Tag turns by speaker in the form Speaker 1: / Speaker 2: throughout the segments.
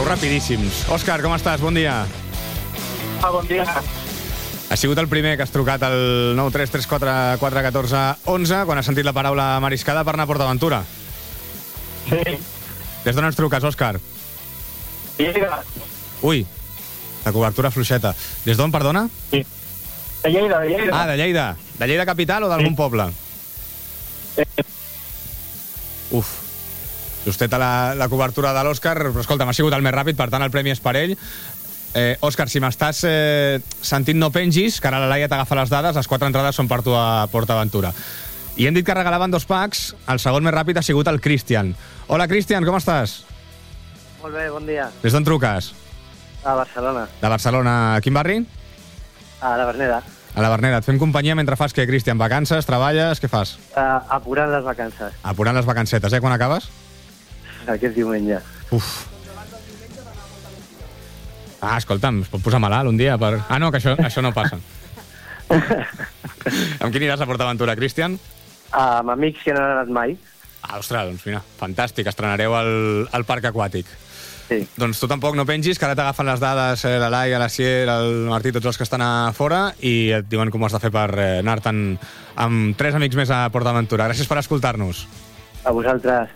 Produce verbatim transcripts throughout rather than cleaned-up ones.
Speaker 1: rapidíssims. Òscar, com estàs? Bon dia.
Speaker 2: Ah, bon dia.
Speaker 1: Ha sigut el primer que has trucat al nou tres tres quatre quatre un quatre un u quan has sentit la paraula mariscada per anar a PortAventura.
Speaker 2: Sí.
Speaker 1: Des d'on ens truques, Òscar?
Speaker 2: Lleida.
Speaker 1: Ui, la cobertura fluixeta. Des d'on, perdona?
Speaker 2: Sí. De Lleida, de Lleida.
Speaker 1: Ah, de Lleida. De Lleida capital o d'algun
Speaker 2: Sí.
Speaker 1: poble?
Speaker 2: Eh,
Speaker 1: Uf. Justeta la, la cobertura de l'Òscar, però escolta, m'ha sigut el més ràpid, per tant el premi és per ell. Eh, Òscar, si m'estàs eh, sentint no pengis, que ara la Laia t'agafa les dades, les quatre entrades són per tu a PortAventura. I hem dit que regalaven dos packs, el segon més ràpid ha sigut el Cristian. Hola, Cristian, com estàs?
Speaker 2: Molt bé, bon dia.
Speaker 1: Des d'on truques?
Speaker 2: A Barcelona.
Speaker 1: De Barcelona. A quin barri?
Speaker 2: A la Verneda.
Speaker 1: A la Verneda. Et fem companyia mentre fas què, Cristian? Vacances, treballes, què fas?
Speaker 2: Uh, apurant les vacances.
Speaker 1: Apurant les vacancetes, eh? Quan acabes?
Speaker 2: Aquest diumenge.
Speaker 1: Uf. Ah, escolta'm, es pot posar malalt un dia per... Ah, no, que això, això no passa. Amb qui aniràs a PortAventura, Cristian?
Speaker 2: Uh, amb amics que no han anat mai.
Speaker 1: Ah, ostres, doncs mira, fantàstic, estrenareu al, al parc aquàtic.
Speaker 2: Sí.
Speaker 1: Doncs tu tampoc no pengis, que ara t'agafen les dades eh, la Laia, la Sier, el Martí, tots els que estan a fora, i et diuen com ho has de fer per eh, anar-te'n amb tres amics més a PortAventura. Gràcies per escoltar-nos.
Speaker 2: A vosaltres.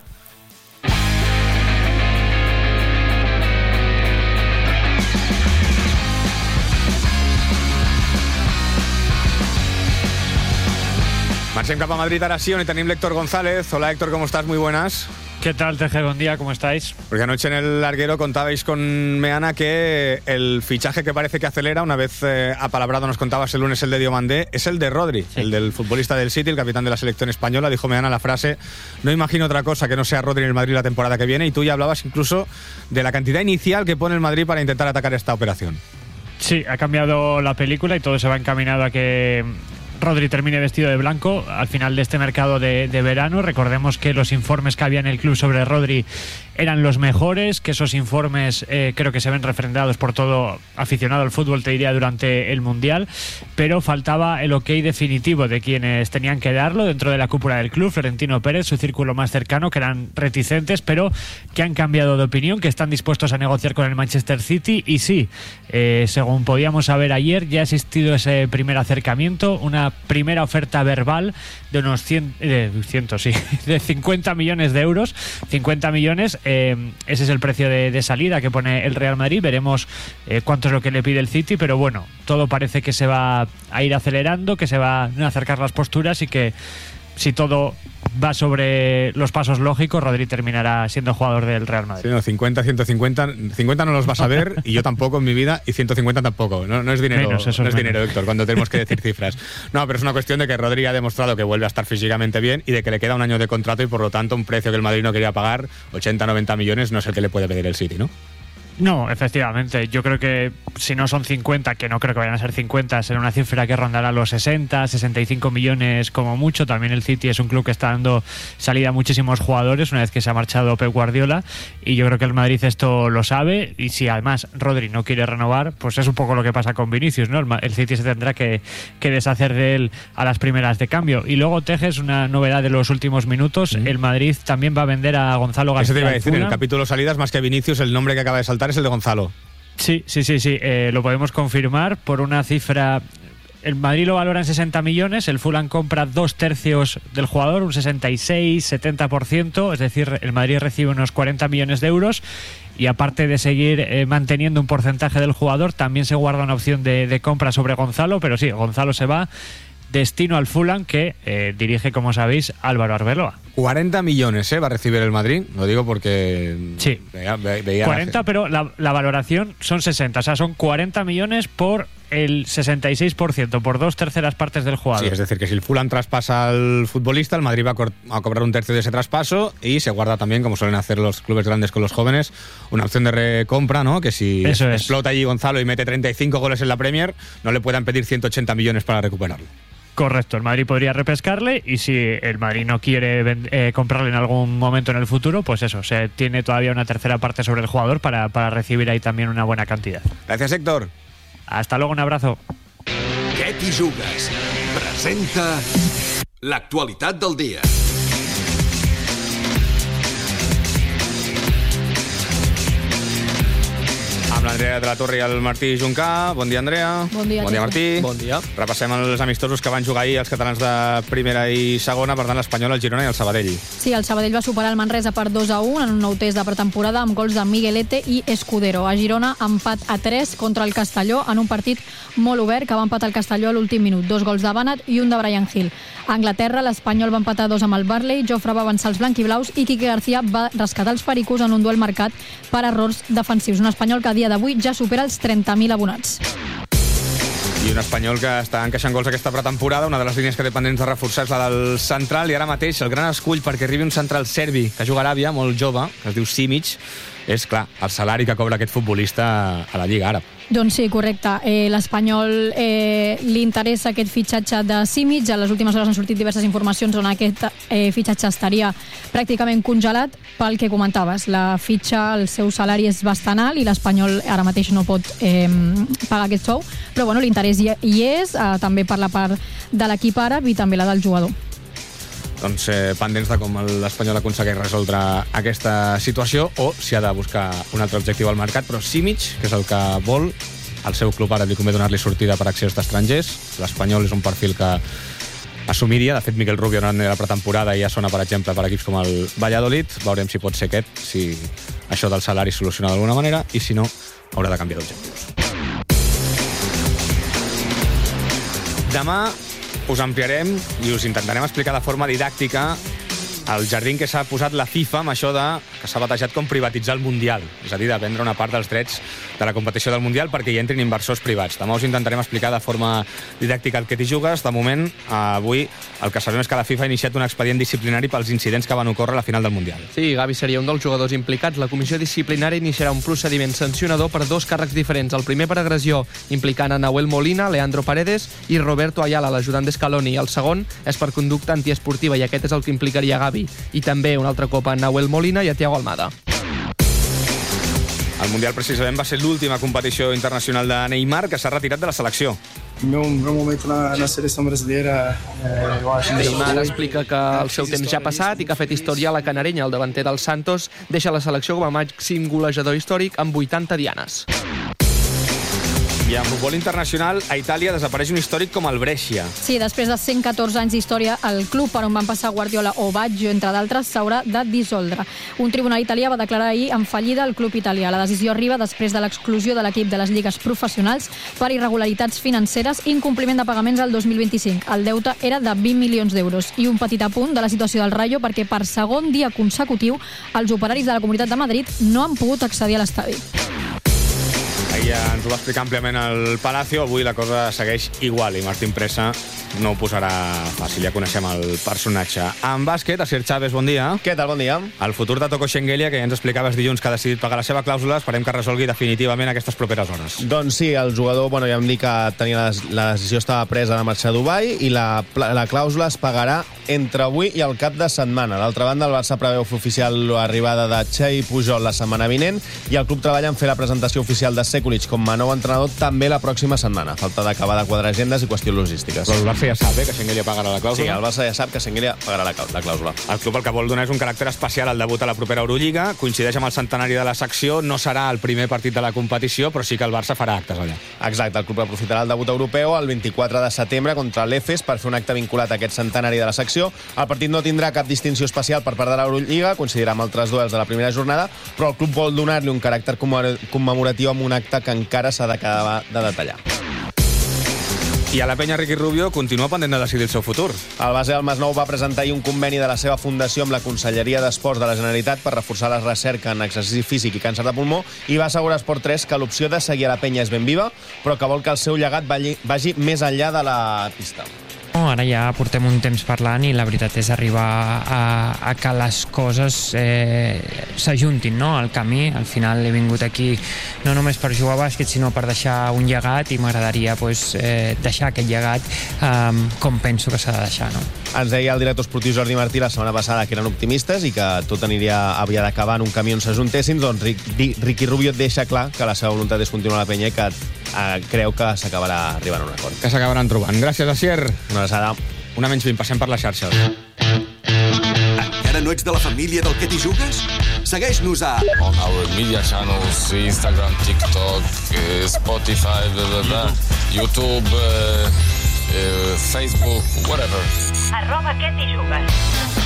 Speaker 1: Marxem cap a Madrid, ara sí, on hi tenim l'Héctor González. Hola, Héctor, ¿cómo estás? Muy buenas.
Speaker 3: ¿Qué tal, T G? Buen día, ¿cómo estáis?
Speaker 1: Porque anoche en el larguero contabais con Meana que el fichaje que parece que acelera, una vez eh, apalabrado nos contabas el lunes el de Diomandé, es el de Rodri, sí. El del futbolista del City, el capitán de la selección española. Dijo Meana la frase: no imagino otra cosa que no sea Rodri en el Madrid la temporada que viene, y tú ya hablabas incluso de la cantidad inicial que pone el Madrid para intentar atacar esta operación.
Speaker 3: Sí, ha cambiado la película y todo se va encaminado a que Rodri termine vestido de blanco al final de este mercado de, de verano. Recordemos que los informes que había en el club sobre Rodri eran los mejores, que esos informes eh, creo que se ven refrendados por todo aficionado al fútbol, te diría, durante el Mundial, pero faltaba el ok definitivo de quienes tenían que darlo dentro de la cúpula del club: Florentino Pérez, su círculo más cercano, que eran reticentes, pero que han cambiado de opinión, que están dispuestos a negociar con el Manchester City. Y sí, eh, según podíamos saber ayer, ya ha existido ese primer acercamiento, una primera oferta verbal de unos cien, eh, cientos, sí, de cincuenta millones de euros, cincuenta millones. Eh, ese es el precio de, de salida que pone el Real Madrid. Veremos eh, cuánto es lo que le pide el City, pero bueno, todo parece que se va a ir acelerando, que se van a acercar las posturas, y que si todo va sobre los pasos lógicos, Rodri terminará siendo jugador del Real Madrid.
Speaker 1: Sí, no, cincuenta, ciento cincuenta, cincuenta no los vas a ver, y yo tampoco en mi vida, y ciento cincuenta tampoco. No, no es dinero,
Speaker 3: menos, eso
Speaker 1: no
Speaker 3: es
Speaker 1: es
Speaker 3: menos.
Speaker 1: dinero, Héctor, cuando tenemos que decir cifras. No, pero es una cuestión de que Rodri ha demostrado que vuelve a estar físicamente bien y de que le queda un año de contrato, y por lo tanto un precio que el Madrid no quería pagar, ochenta, noventa millones, no es el que le puede pedir el City, ¿no?
Speaker 3: No, efectivamente. Yo creo que si no son cincuenta, que no creo que vayan a ser cincuenta, será una cifra que rondará los sesenta, sesenta y cinco millones como mucho. También el City es un club que está dando salida a muchísimos jugadores una vez que se ha marchado Pep Guardiola, y yo creo que el Madrid esto lo sabe. Y si además Rodri no quiere renovar, pues es un poco lo que pasa con Vinicius, ¿no? El, el City se tendrá que, que deshacer de él a las primeras de cambio. Y luego, Tejes, una novedad de los últimos minutos: mm. el Madrid también va a vender a Gonzalo García.
Speaker 1: Eso te iba a decir, en el capítulo salidas, más que Vinicius, el nombre que acaba de saltar es el de Gonzalo.
Speaker 3: Sí, sí, sí, sí, eh, lo podemos confirmar por una cifra. El Madrid lo valora en sesenta millones, el Fulham compra dos tercios del jugador, un sesenta y seis, setenta por ciento, es decir, el Madrid recibe unos cuarenta millones de euros, y aparte de seguir eh, manteniendo un porcentaje del jugador, también se guarda una opción de, de compra sobre Gonzalo. Pero sí, Gonzalo se va, destino al Fulham, que eh, dirige, como sabéis, Álvaro Arbeloa.
Speaker 1: cuarenta millones ¿eh? va a recibir el Madrid, lo digo porque
Speaker 3: sí,
Speaker 1: veía, veía
Speaker 3: cuarenta,
Speaker 1: la...
Speaker 3: pero la, la valoración son sesenta, o sea, son cuarenta millones por el sesenta y seis por ciento, por dos terceras partes del jugador.
Speaker 1: Sí, es decir, que si el Fulham traspasa al futbolista, el Madrid va a, co a cobrar un tercio de ese traspaso, y se guarda también, como suelen hacer los clubes grandes con los jóvenes, una opción de recompra, ¿no? Que si
Speaker 3: Eso es.
Speaker 1: explota allí Gonzalo y mete treinta y cinco goles en la Premier, no le puedan pedir ciento ochenta millones para recuperarlo.
Speaker 3: Correcto, el Madrid podría repescarle, y si el Madrid no quiere eh, comprarle en algún momento en el futuro, pues eso, se tiene todavía una tercera parte sobre el jugador para, para recibir ahí también una buena cantidad.
Speaker 1: Gracias, Héctor.
Speaker 3: Hasta luego, un abrazo.
Speaker 4: Què t'hi jugues? Presenta l'actualitat del dia.
Speaker 1: l'Andrea de la Torre i el Martí Juncà. Bon dia, Andrea.
Speaker 5: Bon dia,
Speaker 1: bon dia Martí.
Speaker 6: Bon dia.
Speaker 1: Repassem els amistosos que van jugar ahir els catalans de primera i segona, per tant l'Espanyol, el Girona i el Sabadell.
Speaker 5: Sí, el Sabadell va superar el Manresa per dos a un en un nou test de pretemporada amb gols de Miguelete i Escudero. A Girona, empat a tres contra el Castelló en un partit molt obert que va empatar el Castelló a l'últim minut. Dos gols de Banat i un de Brian Hill. A Anglaterra, l'Espanyol va empatar dos amb el Burnley, Jofre va avançar els blanquiblaus i Quique García va rescatar els pericos en un duel marcat per errors defensius. Un Espanyol que a dia d'avui ja supera els trenta mil abonats.
Speaker 1: I un Espanyol que està encaixant gols aquesta pretemporada. Una de les línies que té pendents de reforçar és la del central, i ara mateix el gran escull perquè arribi un central serbi que juga a Aràbia, molt jove, que es diu Simic, és, clar, el salari que cobra aquest futbolista a la Lliga Àrab.
Speaker 5: Doncs sí, correcte. Eh, L'Espanyol eh, li interessa aquest fitxatge de Simic. A les últimes hores han sortit diverses informacions on aquest eh, fitxatge estaria pràcticament congelat pel que comentaves. La fitxa, el seu salari és bastant alt i l'Espanyol ara mateix no pot eh, pagar aquest sou, però bueno, l'interès hi, hi és, eh, també per la part de l'equip àrab i també la del jugador.
Speaker 1: Doncs eh, pendents de com l'Espanyol aconsegueix resoldre aquesta situació o si ha de buscar un altre objectiu al mercat, però Simic, que és el que vol, el seu club ara li convé donar-li sortida per accions d'estrangers. L'Espanyol és un perfil que assumiria. De fet, Miquel Rubio en la pretemporada ja sona, per exemple, per equips com el Valladolid. Veurem si pot ser aquest, si això del salari soluciona d'alguna manera, i si no, haurà de canviar d'objectius. Demà us ampliarem i us intentarem explicar de forma didàctica el jardí que s'ha posat la FIFA amb això de, que s'ha batejat com privatitzar el Mundial, és a dir, de vendre una part dels drets de la competició del Mundial perquè hi entrin inversors privats. Demà us intentarem explicar de forma didàctica el que t'hi jugues. De moment, avui, el que sabem és que la FIFA ha iniciat un expedient disciplinari pels incidents que van ocórrer a la final del Mundial.
Speaker 6: Sí, Gavi seria un dels jugadors implicats. La comissió disciplinària iniciarà un procediment sancionador per dos càrrecs diferents. El primer per agressió, implicant a Nahuel Molina, Leandro Paredes i Roberto Ayala, l'ajudant d'Escaloni. El segon és per conducta antiesportiva, i aquest és el que implicaria Gavi. I també un altre cop a Nahuel Molina i a Thiago Almada.
Speaker 1: El Mundial precisament va ser l'última competició internacional de Neymar, que s'ha retirat de la selecció.
Speaker 7: Meu, meu momento na, na seleção brasileira, eh, eu acho que
Speaker 6: Neymar explica que el seu temps ja ha passat i que ha fet història a la Canarenya. El davanter del Santos deixa la selecció com a màxim golejador històric amb vuitanta dianes.
Speaker 1: I en futbol internacional, a Itàlia desapareix un històric com el Brescia.
Speaker 5: Sí, després de cent catorze anys d'història, el club per on van passar Guardiola o Baggio, entre d'altres, s'haurà de dissoldre. Un tribunal italià va declarar ahir en fallida el club italià. La decisió arriba després de l'exclusió de l'equip de les lligues professionals per irregularitats financeres i incompliment de pagaments al dos mil vint-i-cinc. El deute era de vint milions d'euros. I un petit apunt de la situació del Rayo, perquè per segon dia consecutiu els operaris de la Comunitat de Madrid no han pogut accedir a l'estadi.
Speaker 1: Ahir ja ens ho va explicar àmpliament el Palacio. Avui la cosa segueix igual i Martín Presa no ho posarà fàcil, ja coneixem el personatge. En bàsquet, Asier Chávez, bon dia.
Speaker 8: Què tal, bon dia.
Speaker 1: El futur de Toko Shengelia, que ja ens explicaves dilluns que ha decidit pagar la seva clàusula, esperem que resolgui definitivament aquestes properes hores.
Speaker 8: Doncs sí, el jugador, bueno, ja em dic que tenia la, la decisió estava presa de marxar a Dubai i la, la clàusula es pagarà entre avui i el cap de setmana. D'altra banda, el Barça preveu fer oficial l'arribada de Xavi Pujol la setmana vinent i el club treballa en fer la presentació oficial de Sekulic com a nou entrenador també la pròxima setmana. Falta d'acabar de quadrar agendes i qüestions logístiques.
Speaker 1: Però el Barça ja sap, eh, que Shengelia pagarà la clàusula.
Speaker 8: Sí, el Barça ja sap que Shengelia pagarà la, la clàusula.
Speaker 1: El club el que vol donar és un caràcter especial al debut a la propera Eurolliga. Coincideix amb el centenari de la secció. No serà el primer partit de la competició, però sí que el Barça farà actes allà.
Speaker 8: Exacte, el club aprofitarà el debut europeu el vint-i-quatre de setembre contra l'Efes per fer un acte vinculat a aquest centenari de la secció. El partit no tindrà cap distinció especial per part de l'Eurolliga, coincidirà amb altres duels de la primera jornada, però el club vol donar-li un caràcter commemoratiu amb un acte que encara s'ha d'acabar de detallar.
Speaker 1: I a la penya Ricky Rubio continua pendent de decidir el seu futur.
Speaker 8: El base del Masnou va presentar ahir un conveni de la seva fundació amb la Conselleria d'Esports de la Generalitat per reforçar la recerca en exercici físic i càncer de pulmó i va assegurar a Esport tres que l'opció de seguir a la penya és ben viva, però que vol que el seu llegat vagi, vagi més enllà de la pista.
Speaker 9: Ara ja portem un temps parlant i la veritat és arribar a, a que les coses eh, s'ajuntin, no?, al camí. Al final he vingut aquí no només per jugar a bàsquet, sinó per deixar un llegat i m'agradaria pues, eh, deixar aquest llegat eh, com penso que s'ha de deixar, no?
Speaker 8: Ens deia el director esportiu Jordi Martí la setmana passada que eren optimistes i que tot aniria, havia d'acabar en un camí on s'ajuntessin. Doncs Ricky Rubio et deixa clar que la seva voluntat és continuar a la penya i que eh, creu que s'acabarà arribant a un acord.
Speaker 1: Que s'acabaran trobant. Gràcies, Asier.
Speaker 8: Una abraçada.
Speaker 1: Una menys vint, passem per les xarxes.
Speaker 4: Encara no ets de la família del que t'hi jugues? Segueix-nos a...
Speaker 10: On our media channels, Instagram, TikTok, uh, Spotify, blah, blah, blah, YouTube, uh, uh, Facebook, whatever.
Speaker 11: Arroba què t'hi jugues.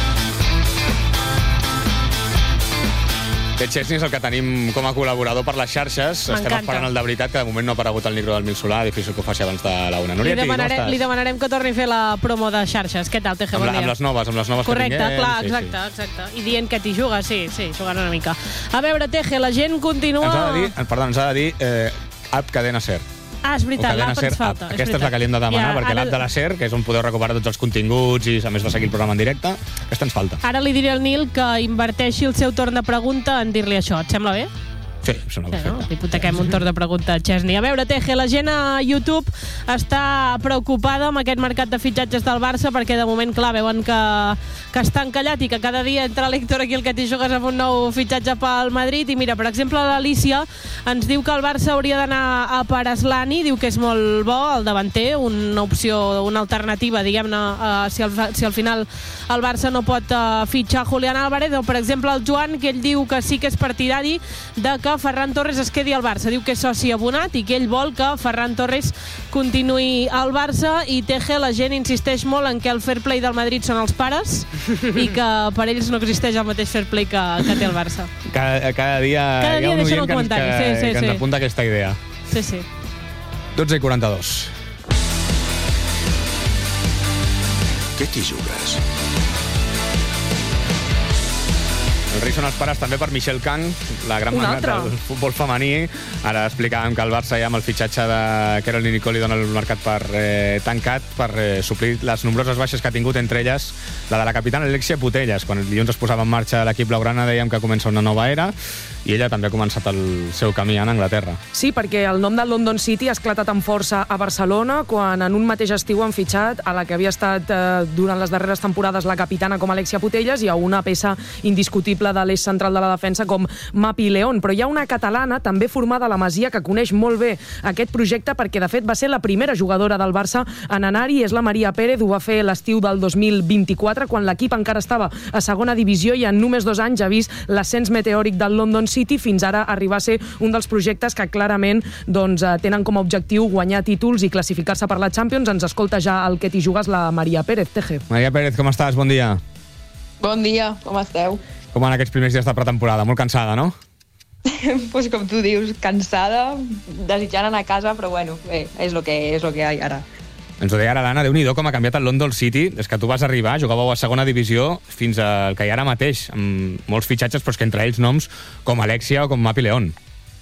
Speaker 1: Aquest Chesney és el que tenim com a col·laborador per les xarxes. Estem esperant el de veritat, que de moment no ha aparegut el micro del Mil Solà. Difícil que ho faci abans de la una.
Speaker 12: Li demanarem, li demanarem que torni a fer la promo de xarxes. Què tal, T G? Bon dia.
Speaker 1: Amb les noves, amb les noves
Speaker 12: Correcte,
Speaker 1: que tinguem.
Speaker 12: clar, exacte, sí, sí. exacte. I dient que t'hi jugues, sí, sí, jugant una mica. A veure, T G, la gent continua...
Speaker 1: Ens ha de dir, perdó, ens ha de dir eh, app Cadena Ser.
Speaker 12: Ah, és veritat, l'app ens falta.
Speaker 1: És Aquesta és la que li hem de demanar, ja, perquè ara... l'app de la SER, que és on podeu recuperar tots els continguts i a més va seguir el programa en directe, aquesta ens falta.
Speaker 12: Ara li diré al Nil que inverteixi el seu torn de pregunta en dir-li això. Et sembla bé?
Speaker 1: Sí, sembla perfecte.
Speaker 12: Sí, no? Hipotequem un torn de pregunta a Chesney. A veure, T G, la gent a YouTube està preocupada amb aquest mercat de fitxatges del Barça perquè de moment, clar, veuen que, que està encallat i que cada dia entra l'Héctor aquí el que t'hi jugues amb un nou fitxatge pel Madrid. I mira, per exemple, l'Alicia ens diu que el Barça hauria d'anar a per Aslani, diu que és molt bo el davanter, una opció, una alternativa, diguem-ne, uh, si, al, si al final el Barça no pot uh, fitxar Julián Álvarez, o per exemple el Joan, que ell diu que sí que és partidari de que Ferran Torres es quedi al Barça. Diu que és soci abonat i que ell vol que Ferran Torres continuï al Barça. I T G, la gent insisteix molt en que el fair play del Madrid són els pares i que per ells no existeix el mateix fair play que, que té el Barça.
Speaker 1: Cada, cada dia,
Speaker 12: cada dia
Speaker 1: hi ha un oient
Speaker 12: que, ens, que,
Speaker 1: sí, sí, que
Speaker 12: sí.
Speaker 1: ens apunta aquesta idea.
Speaker 12: Sí, sí.
Speaker 1: dotze i quaranta-dos.
Speaker 4: Què t'hi jugues?
Speaker 1: El rei són els pares també per Michel Kang, la gran magnat del futbol femení. Ara explicàvem que el Barça ja amb el fitxatge de Caroline Nicoli dona el mercat per eh, tancat per eh, suplir les nombroses baixes que ha tingut, entre elles la de la capitana Alexia Putellas. Quan el dilluns es posava en marxa l'equip blaugrana dèiem que comença una nova era i ella també ha començat el seu camí en Anglaterra.
Speaker 13: Sí, perquè el nom del London City ha esclatat amb força a Barcelona quan en un mateix estiu han fitxat a la que havia estat eh, durant les darreres temporades la capitana com Alexia Putellas i a una peça indiscutible de l'eix central de la defensa com Mapi León. Però hi ha una catalana també formada a la Masia que coneix molt bé aquest projecte perquè de fet va ser la primera jugadora del Barça en anar-hi, és la Maria Pérez, ho va fer l'estiu del dos mil vint-i-quatre quan l'equip encara estava a segona divisió i en només dos anys ha vist l'ascens meteòric del London City fins ara arribar a ser un dels projectes que clarament doncs, tenen com a objectiu guanyar títols i classificar-se per la Champions. Ens escolta ja el que t'hi jugues la Maria Pérez. T G.
Speaker 1: Maria Pérez, com estàs? Bon dia.
Speaker 14: Bon dia, com esteu?
Speaker 1: Com van aquests primers dies de pretemporada? Molt cansada, no?
Speaker 14: Pues com tu dius, cansada, desitjant anar a casa, però bueno, bé, és el que, és lo que hi ha ara.
Speaker 1: Ens ho deia ara l'Anna, Déu-n'hi-do com ha canviat el London City. Des que tu vas arribar, jugàveu a segona divisió fins al que hi ha ara mateix, amb molts fitxatges, però és que entre ells noms com Alexia o com Mapi León.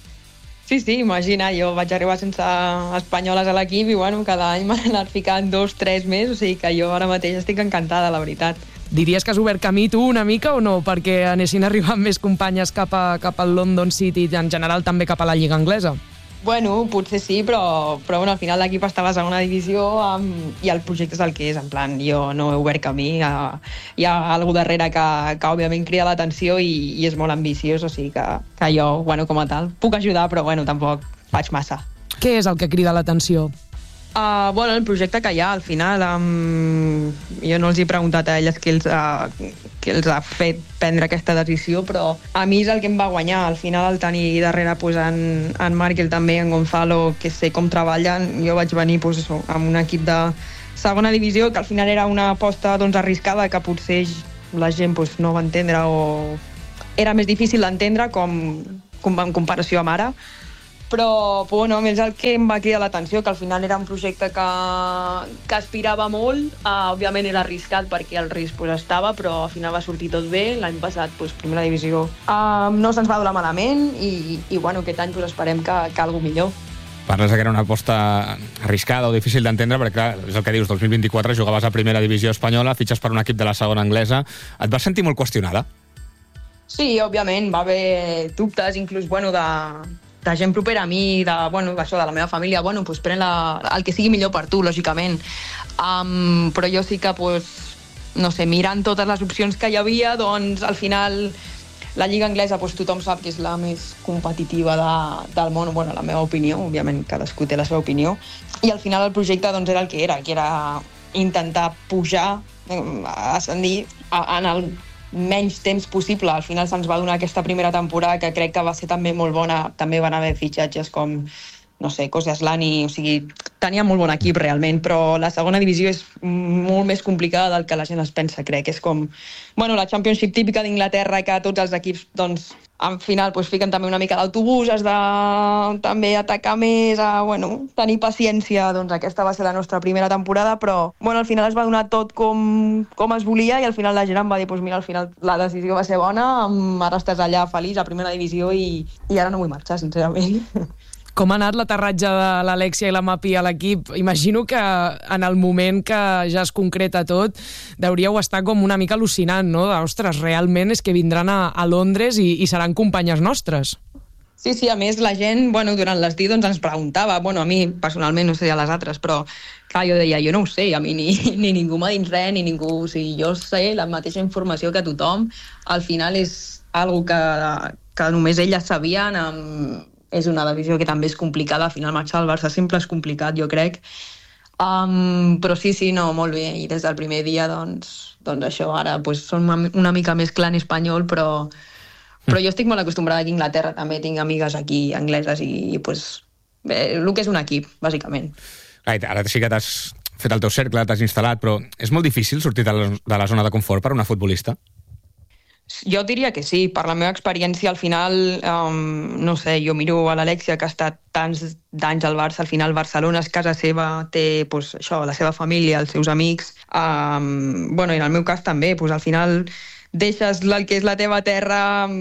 Speaker 14: Sí, sí, imagina, jo vaig arribar sense espanyoles a l'equip i bueno, cada any m'han anat ficant dos, tres més, o sigui que jo ara mateix estic encantada, la veritat.
Speaker 13: Diries que has obert camí tu una mica o no? Perquè anessin arribant més companyes cap, a, cap al London City i en general també cap a la Lliga Anglesa?
Speaker 14: Bueno, potser sí, però, però bueno, al final l'equip està a la segona divisió um, i el projecte és el que és, en plan, jo no he obert camí, hi ha, hi ha algú darrere que, que òbviament crida l'atenció i, i és molt ambiciós, o sigui que, que jo, bueno, com a tal, puc ajudar, però bueno, tampoc faig massa.
Speaker 13: Què és el que crida l'atenció?
Speaker 14: Uh, bueno, el projecte que hi ha, al final, um, jo no els he preguntat a elles què els, uh, què els ha fet prendre aquesta decisió, però a mi és el que em va guanyar. Al final, el tenir darrere pues, en, en Marc i també en Gonzalo, que sé com treballen, jo vaig venir pues, això, amb un equip de segona divisió, que al final era una aposta doncs, arriscada, que potser la gent pues, no va entendre o era més difícil d'entendre com, com en comparació amb ara. Però, però bueno, és el que em va cridar l'atenció, que al final era un projecte que, que aspirava molt, uh, òbviament era arriscat perquè el risc pues, estava, però al final va sortir tot bé. L'any passat, pues, primera divisió, uh, no se'ns va donar malament i, i bueno, aquest any pues, esperem que, que alguna millor.
Speaker 1: Parles que era una aposta arriscada o difícil d'entendre, perquè clar, és el que dius, dos mil vint-i-quatre jugaves a primera divisió espanyola, fitxes per un equip de la segona anglesa. Et vas sentir molt qüestionada?
Speaker 14: Sí, òbviament, va haver dubtes, inclús, bueno, de... de gent propera a mi, de, bueno, això, de la meva família, bueno, pues, pren la, el que sigui millor per tu, lògicament. Um, però jo sí que, pues, no sé, mirant totes les opcions que hi havia, doncs, al final, la Lliga Anglesa, pues, tothom sap que és la més competitiva de, del món, bueno, la meva opinió, òbviament cadascú té la seva opinió, i al final el projecte, doncs, era el que era, que era intentar pujar, ascendir en el menys temps possible. Al final se'ns va donar aquesta primera temporada que crec que va ser també molt bona. També van haver fitxatges com, no sé, Kosciuszlani, o sigui, tenia molt bon equip realment, però la segona divisió és molt més complicada del que la gent es pensa, crec. És com, bueno, la Championship típica d'Inglaterra, que tots els equips, doncs, al final pues, fiquen també una mica d'autobús, has de també atacar més, a, bueno, tenir paciència. Doncs aquesta va ser la nostra primera temporada, però bueno, al final es va donar tot com, com es volia i al final la gent em va dir, pues, mira, al final la decisió va ser bona, ara estàs allà feliç a primera divisió i, i ara no vull marxar, sincerament.
Speaker 13: Com ha anat l'aterratge de l'Alexia i la Mapi a l'equip? Imagino que en el moment que ja es concreta tot deuríeu estar com una mica al·lucinant, no? Ostres, realment és que vindran a, a Londres i, i seran companyes nostres.
Speaker 14: Sí, sí, a més la gent, bueno, durant l'estiu doncs ens preguntava, bueno, a mi personalment, no sé a les altres, però clar, jo deia, jo no ho sé, a mi ni, ni ningú m'ha dit res, ni ningú, o sigui, jo sé la mateixa informació que tothom, al final és algo que, que només elles sabien, amb és una divisió que també és complicada, al final marxar al Barça sempre és complicat, jo crec. Um, però sí, sí, no, molt bé, i des del primer dia, doncs, doncs això, ara pues, són una, una mica més clan espanyol, però, però jo estic molt acostumbrada aquí a Anglaterra, també tinc amigues aquí angleses i, i pues, bé, el que és un equip, bàsicament.
Speaker 1: Ara sí que t'has fet el teu cercle, t'has instal·lat, però és molt difícil sortir de la, de la zona de confort per a una futbolista?
Speaker 14: Jo diria que sí, per la meva experiència al final, um, no sé, jo miro a l'Alexia que ha estat tants d'anys al Barça, al final Barcelona és casa seva, té pues, això, la seva família, els seus amics, um, bueno, i en el meu cas també, pues, al final deixes el que és la teva terra,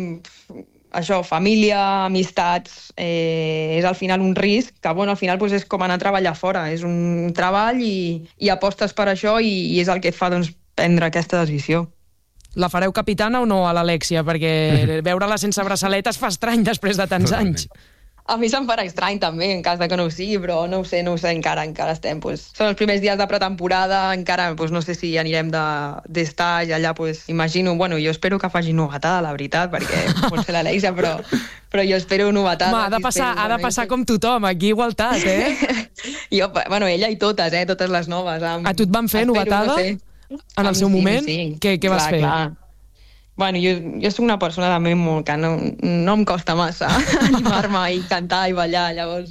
Speaker 14: això, família, amistats, eh, és al final un risc que, bueno, al final pues, és com anar a treballar fora, és un treball i, i apostes per això i, i és el que et fa doncs, prendre aquesta decisió.
Speaker 13: La fareu capitana o no a l'Alexia? Perquè veure-la sense braçaleta es fa estrany després de tants anys.
Speaker 14: A mi se'm farà estrany també, en cas de que no ho sigui, però no ho sé, no ho sé, encara, encara estem. Pues, són els primers dies de pretemporada, encara pues, no sé si anirem d'estar de, allà, pues, imagino, bueno, jo espero que faci novetada, la veritat, perquè pot ser l'Alexia, però, però jo espero novetada.
Speaker 13: Home, ha de passar, espero, ha de passar com tothom, aquí igualtat, eh?
Speaker 14: jo, bueno, ella i totes, eh, totes les noves. Amb,
Speaker 13: a tu et van fer espero, novetada? No sé. En el seu
Speaker 14: sí,
Speaker 13: moment?
Speaker 14: Sí.
Speaker 13: Què, què vas
Speaker 14: clar,
Speaker 13: fer?
Speaker 14: Clar. Bueno, jo, jo soc una persona també molt que no, no em costa massa animar-me i cantar i ballar, llavors...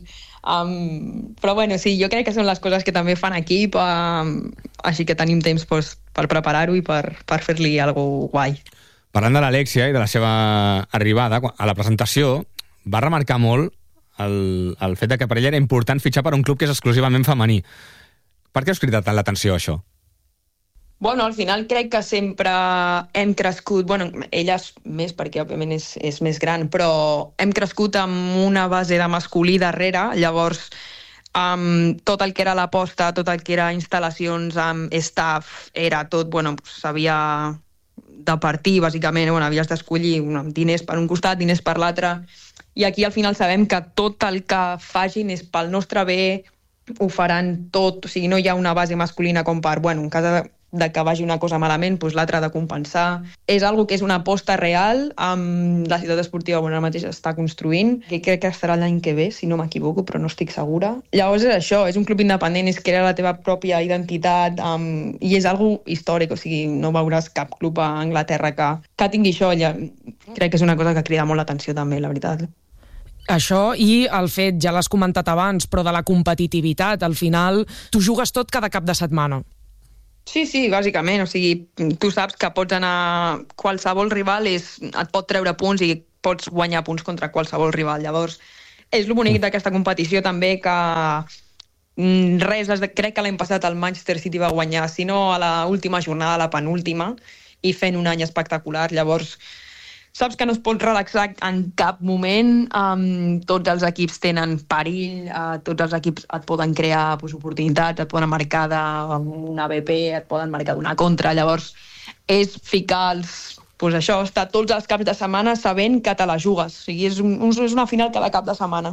Speaker 14: Um, però bueno, sí, jo crec que són les coses que també fan equip, um, així que tenim temps pues, per preparar-ho i per, per fer-li alguna guai.
Speaker 1: Parlant de l'Alexia i de la seva arribada, a la presentació va remarcar molt el, el fet que per ella era important fitxar per un club que és exclusivament femení. Per què us crida tant l'atenció, això?
Speaker 14: Bueno, al final crec que sempre hem crescut, bueno, ella és més perquè òbviament és, és més gran, però hem crescut amb una base de masculí darrere, llavors um, tot el que era l'aposta, tot el que era instal·lacions amb um, staff, era tot, bueno, s'havia de partir, bàsicament, bueno, havies d'escollir bueno, diners per un costat, diners per l'altre, i aquí al final sabem que tot el que facin és pel nostre bé, ho faran tot, o sigui, no hi ha una base masculina com per, bueno, en cas de de que vagi una cosa malament, doncs l'altra de compensar. És algo que és una aposta real, amb la ciutat esportiva bueno, ara mateix està construint, que crec que estarà l'any que ve, si no m'equivoco, però no estic segura. Llavors és això, és un club independent, és crear la teva pròpia identitat, um, i és algo històric, o sigui, no veuràs cap club a Anglaterra que, que tingui això. Ja, crec que és una cosa que crida molt l'atenció també, la veritat.
Speaker 13: Això i el fet, ja l'has comentat abans, però de la competitivitat. Al final, tu jugues tot cada cap de setmana.
Speaker 14: Sí, sí, bàsicament, o sigui, tu saps que pots anar... Qualsevol rival és, et pot treure punts i pots guanyar punts contra qualsevol rival. Llavors, és el bonic d'aquesta competició també que res, crec que l'any passat el Manchester City va guanyar, si no a l'última jornada, a la penúltima, i fent un any espectacular. Llavors, saps que no es pot relaxar en cap moment, um, tots els equips tenen perill, uh, tots els equips et poden crear pues, oportunitats, et poden marcar d'una B P, et poden marcar d'una contra, llavors és ficar els... Pues això, estar tots els caps de setmana sabent que te la jugues, o sigui, és, un, és una final cada cap de setmana.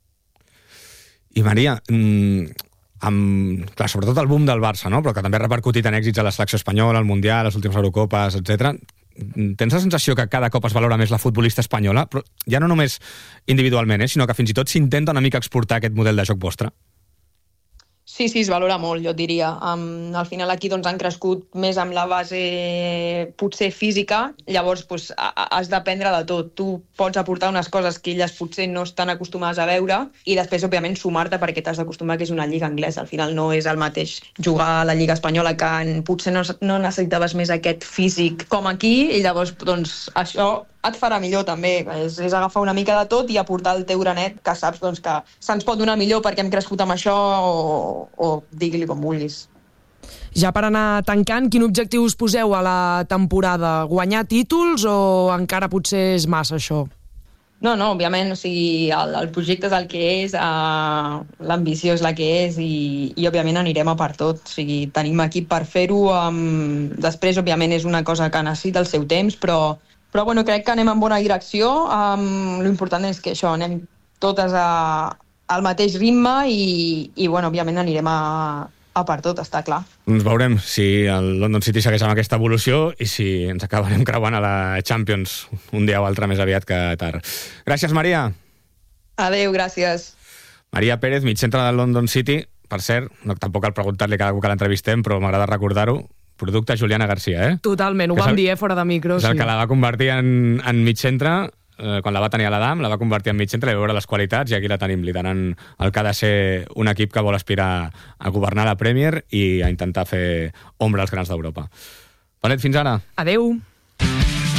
Speaker 1: I Maria, mmm, amb, clar, sobretot el boom del Barça, no? Però que també ha repercutit en èxits a la selecció espanyola, al Mundial, les últimes Eurocopes, etcètera. Tens la sensació que cada cop es valora més la futbolista espanyola, però ja no només individualment, eh, sinó que fins i tot s'intenta una mica exportar aquest model de joc vostre?
Speaker 14: Sí, sí, es valora molt, jo et diria. Um, al final aquí doncs, han crescut més amb la base potser física, llavors doncs, has d'aprendre de tot. Tu pots aportar unes coses que elles potser no estan acostumades a veure i després, òbviament, sumar-te perquè t'has d'acostumar que és una lliga anglesa. Al final no és el mateix jugar a la lliga espanyola que en, potser no, no necessitaves més aquest físic com aquí i llavors doncs, això et farà millor també, és, és agafar una mica de tot i aportar el teu granet que saps doncs, que se'ns pot donar millor perquè hem crescut amb això o, o digui-li com vulguis.
Speaker 13: Ja per anar tancant, quin objectiu us poseu a la temporada? Guanyar títols o encara potser és massa això?
Speaker 14: No, no, òbviament, o sigui, el, el projecte és el que és, uh, l'ambició és la que és i, i òbviament anirem a per tot. O sigui, tenim equip per fer-ho, um, després òbviament és una cosa que necessita el seu temps, però Però bueno, crec que anem en bona direcció. Um, L'important és que això, anem totes a, al mateix ritme i, i bueno, òbviament anirem a, a per tot, està clar.
Speaker 1: Doncs veurem si el London City segueix amb aquesta evolució i si ens acabarem creuant a la Champions un dia o altre més aviat que tard. Gràcies, Maria.
Speaker 14: Adéu, gràcies.
Speaker 1: Maria Pérez, mitjantre del London City. Per cert, no, tampoc cal preguntar-li cada cop que l'entrevistem, però m'agrada recordar-ho. Producte Juliana García, eh?
Speaker 13: Totalment, ho
Speaker 1: que
Speaker 13: vam
Speaker 1: el,
Speaker 13: dir, eh, fora de micro.
Speaker 1: És el
Speaker 13: sí.
Speaker 1: que la va convertir en, en mitjantre, eh, quan la va tenir a l'Adam, la va convertir en mitjantre i veure les qualitats, i aquí la tenim liderant el que ha de ser un equip que vol aspirar a governar la Premier i a intentar fer ombra als grans d'Europa. Palet, fins ara.
Speaker 13: Adeu.